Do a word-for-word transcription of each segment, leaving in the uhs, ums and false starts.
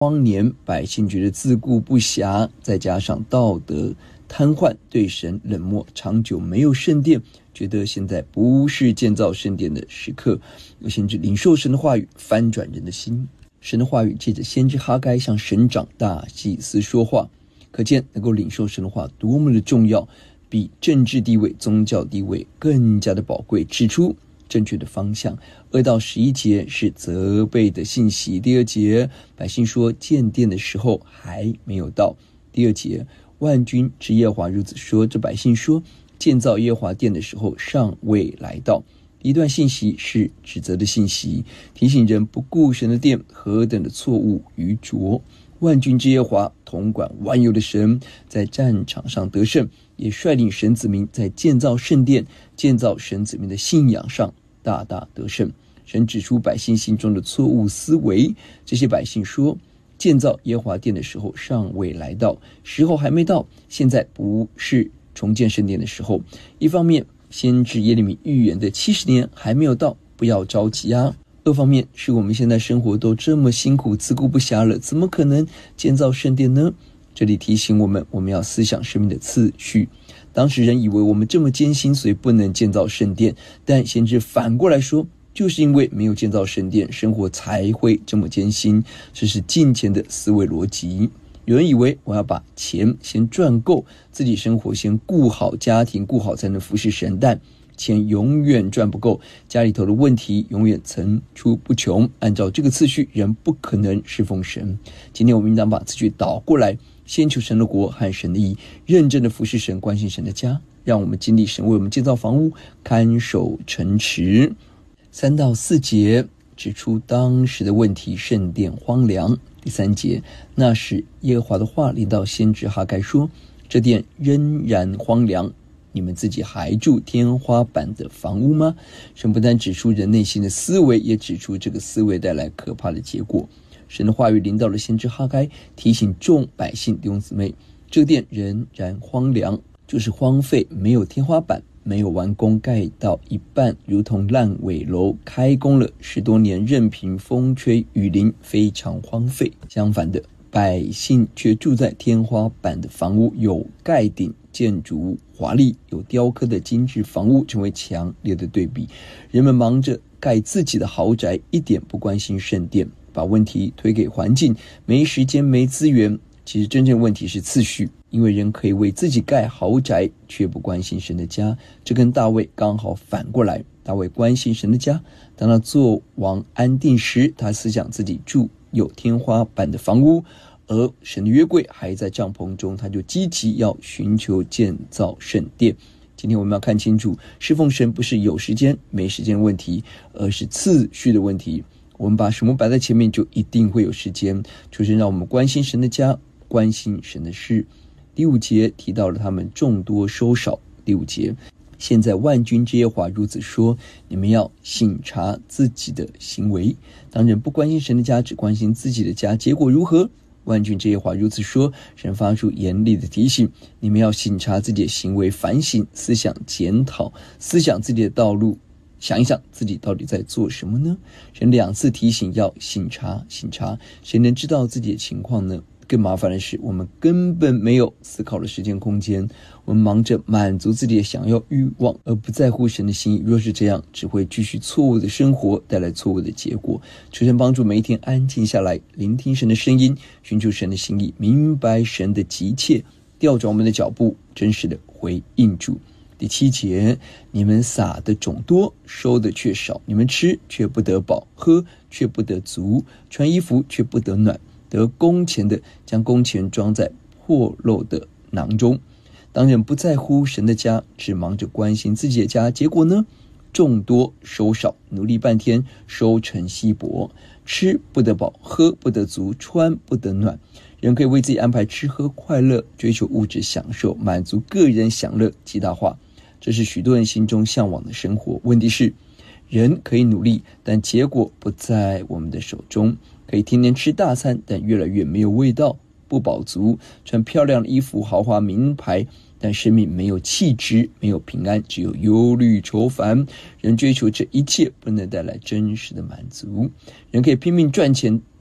荒年，百姓觉得自顾不暇，再加上道德瘫痪，对神冷漠，长久没有圣殿，觉得现在不是建造圣殿的时刻，有先知领受神的话语，翻转人的心。神的话语借着先知哈该向省长大祭司说话，可见能够领受神的话多么的重要，比政治地位、宗教地位更加的宝贵，指出正确的方向。二到十一节是责备的信息。第二节，百姓说建殿的时候还没有到。第二节，万军之耶和华如此说，这百姓说建造耶和华殿的时候尚未来到。一段信息是指责的信息，提醒人不顾神的殿何等的错误愚拙。万军之耶和华统管万有的神，在战场上得胜，也率领神子民在建造圣殿、建造神子民的信仰上大大得胜。神指出百姓心中的错误思维，这些百姓说建造耶和华殿的时候尚未来到，时候还没到，现在不是重建圣殿的时候。一方面，先知耶利米预言的七十年还没有到，不要着急啊。二方面是我们现在生活都这么辛苦，自顾不暇了，怎么可能建造圣殿呢？这里提醒我们，我们要思想生命的次序。当时人以为我们这么艰辛，所以不能建造圣殿，但先知反过来说，就是因为没有建造圣殿，生活才会这么艰辛。这是金钱的思维逻辑。有人以为我要把钱先赚够，自己生活先顾好，家庭顾好才能服侍神，但钱永远赚不够，家里头的问题永远层出不穷。按照这个次序，人不可能侍奉神。今天我们应当把次序倒过来，先求神的国和神的义，认真的服侍神，关心神的家，让我们经历神为我们建造房屋，看守城池。三到四节指出当时的问题，圣殿荒凉。第三节，那时耶和华的话临到先知哈该说，这殿仍然荒凉，你们自己还住天花板的房屋吗？神不但指出人内心的思维，也指出这个思维带来可怕的结果。神的话语临到了先知哈该，提醒众百姓弟兄姊妹，这个殿仍然荒凉，就是荒废，没有天花板，没有完工，盖到一半如同烂尾楼，开工了十多年，任凭风吹雨淋，非常荒废。相反的，百姓却住在天花板的房屋，有盖顶，建筑华丽，有雕刻的精致房屋，成为强烈的对比。人们忙着盖自己的豪宅，一点不关心圣殿，把问题推给环境，没时间，没资源。其实真正问题是次序，因为人可以为自己盖豪宅，却不关心神的家。这跟大卫刚好反过来，大卫关心神的家，当他做王安定时，他思想自己住有天花板的房屋，而神的约柜还在帐篷中，他就积极要寻求建造圣殿。今天我们要看清楚，侍奉神不是有时间没时间的问题，而是次序的问题。我们把什么摆在前面，就一定会有时间。求神让我们关心神的家，关心神的事。第五节提到了他们众多收少。第五节，现在万军之耶和华如此说，你们要省察自己的行为。当人不关心神的家，只关心自己的家，结果如何？万军之耶和华如此说，神发出严厉的提醒，你们要省察自己的行为，反省思想，检讨思想自己的道路，想一想自己到底在做什么呢？神两次提醒要省察省察，谁能知道自己的情况呢？更麻烦的是，我们根本没有思考的时间空间，我们忙着满足自己的想要欲望，而不在乎神的心意。若是这样，只会继续错误的生活，带来错误的结果。求神帮助每一天安静下来，聆听神的声音，寻求神的心意，明白神的急切，调转我们的脚步，真实的回应主。第七节，你们撒的种多，收的却少，你们吃却不得饱，喝却不得足，穿衣服却不得暖，得工钱的将工钱装在破漏的囊中。当人不在乎神的家，只忙着关心自己的家，结果呢？种多收少，努力半天，收成稀薄，吃不得饱，喝不得足，穿不得暖。人可以为自己安排吃喝快乐，追求物质享受，满足个人享乐极大化，这是许多人心中向往的生活。问题是，人可以努力，但结果不在我们的手中。可以天天吃大餐，但越来越没有味道，不饱足；穿漂亮的衣服，豪华名牌，但生命没有气质，没有平安，只有忧虑愁烦。人追求这一切，不能带来真实的满足。人可以拼命赚钱，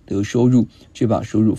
得收入，却把收入